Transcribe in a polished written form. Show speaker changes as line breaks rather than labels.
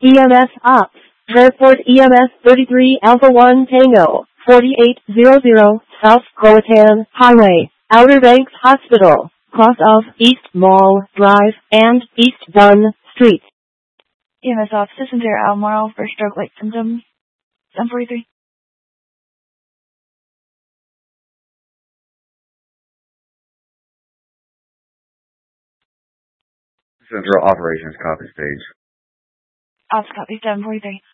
EMS Ops. Transport EMS 33 Alpha 1 Tango, 4800 South Croatan Highway, Outer Banks Hospital, cross of East Mall Drive and East Dunn Street.
EMS Ops, this is Albemarle for stroke-like symptoms. 743.
Central Operations copy stage.
Ops copy 743.